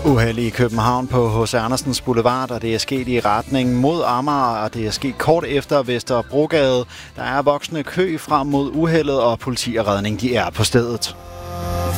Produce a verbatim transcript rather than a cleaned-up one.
Uheld i København på H C Andersens Boulevard, og det er sket i retning mod Amager, og det er sket kort efter Vesterbrogade. Der er voksende kø frem mod uheldet, og politi og redning de er på stedet.